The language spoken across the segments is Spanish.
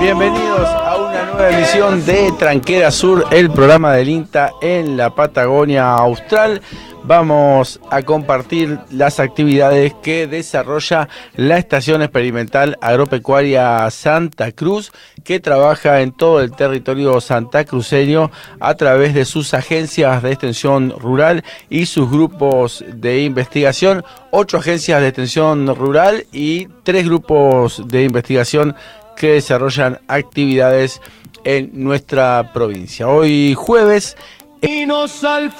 Bienvenidos a una nueva emisión de Tranquera Sur, el programa del INTA en la Patagonia Austral. Vamos a compartir las actividades que desarrolla la Estación Experimental Agropecuaria Santa Cruz, que trabaja en todo el territorio santacruceño a través de sus agencias de extensión rural y sus grupos de investigación. 8 agencias de extensión rural y 3 grupos de investigación que desarrollan actividades en nuestra provincia. Hoy jueves, al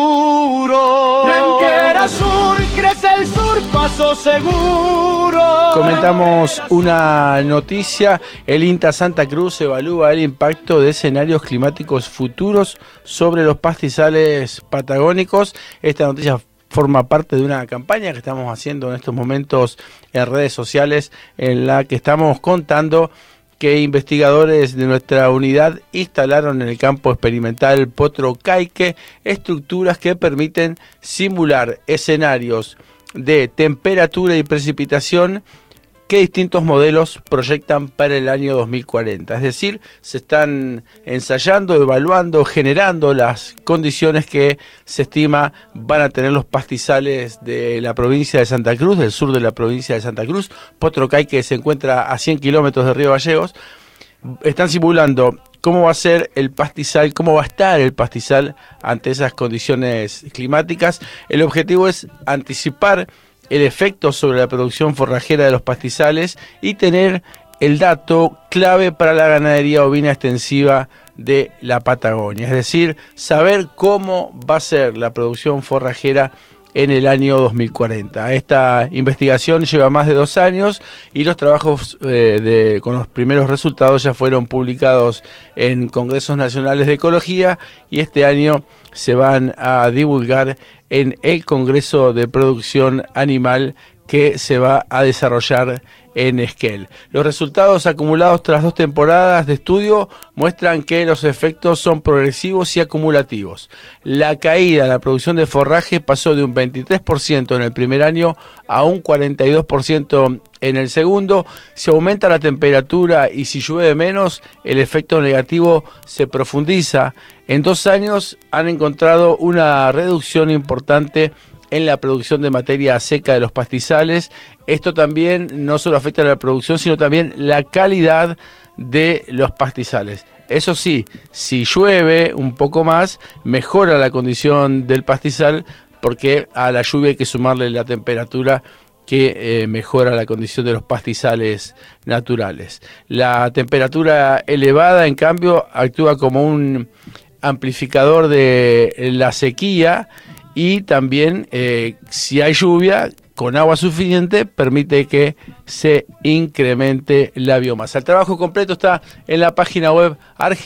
futuro. Tranquera Sur, crece el sur, paso seguro. Comentamos una noticia. El INTA Santa Cruz evalúa el impacto de escenarios climáticos futuros sobre los pastizales patagónicos. Esta noticia forma parte de una campaña que estamos haciendo en estos momentos en redes sociales, en la que estamos contando que investigadores de nuestra unidad instalaron en el campo experimental Potrocaique estructuras que permiten simular escenarios de temperatura y precipitación que distintos modelos proyectan para el año 2040. Es decir, se están ensayando, evaluando, generando las condiciones que se estima van a tener los pastizales de la provincia de Santa Cruz, del sur de la provincia de Santa Cruz. Potrocaique se encuentra a 100 kilómetros de Río Gallegos. Están simulando cómo va a ser el pastizal, cómo va a estar el pastizal ante esas condiciones climáticas. El objetivo es anticipar el efecto sobre la producción forrajera de los pastizales y tener el dato clave para la ganadería ovina extensiva de la Patagonia, es decir, saber cómo va a ser la producción forrajera en el año 2040. Esta investigación lleva más de 2 años y los trabajos con los primeros resultados ya fueron publicados en congresos nacionales de ecología y este año se van a divulgar en el Congreso de Producción Animal que se va a desarrollar en Esquel. Los resultados acumulados tras 2 temporadas de estudio muestran que los efectos son progresivos y acumulativos. La caída en la producción de forraje pasó de un 23% en el primer año a un 42% en el segundo. Si aumenta la temperatura y si llueve menos, el efecto negativo se profundiza. En 2 años han encontrado una reducción importante en la producción de materia seca de los pastizales. Esto también no solo afecta a la producción, sino también la calidad de los pastizales. Eso sí, si llueve un poco más, mejora la condición del pastizal, porque a la lluvia hay que sumarle la temperatura que mejora la condición de los pastizales naturales. La temperatura elevada, en cambio, actúa como un amplificador de la sequía y también si hay lluvia con agua suficiente permite que se incremente la biomasa. El trabajo completo está en la página web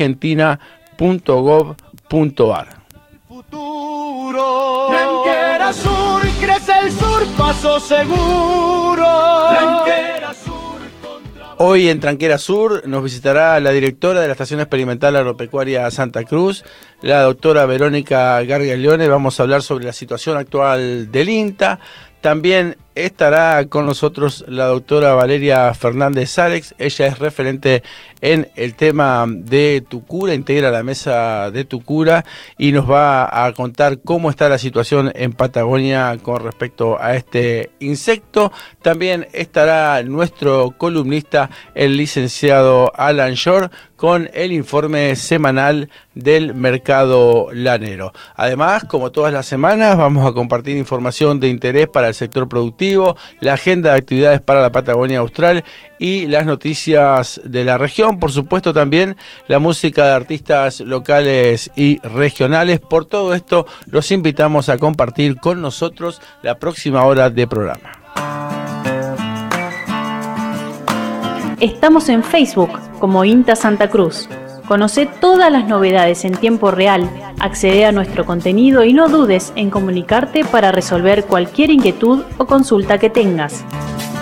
argentina.gov.ar. Futuro. Tranquera Sur, crece el sur, paso seguro. Tranquera Sur. Hoy en Tranquera Sur nos visitará la directora de la Estación Experimental Agropecuaria Santa Cruz, la doctora Verónica Gargaglione. Vamos a hablar sobre la situación actual del INTA. También estará con nosotros la doctora Valeria Fernández Alex. Ella es referente en el tema de Tucura, integra la mesa de Tucura y nos va a contar cómo está la situación en Patagonia con respecto a este insecto. También estará nuestro columnista, el licenciado Alan Shore, con el informe semanal del mercado lanero. Además, como todas las semanas, vamos a compartir información de interés para el sector productivo, la agenda de actividades para la Patagonia Austral y las noticias de la región. Por supuesto, también la música de artistas locales y regionales. Por todo esto, los invitamos a compartir con nosotros la próxima hora de programa. Estamos en Facebook como INTA Santa Cruz. Conoce todas las novedades en tiempo real, accede a nuestro contenido y no dudes en comunicarte para resolver cualquier inquietud o consulta que tengas.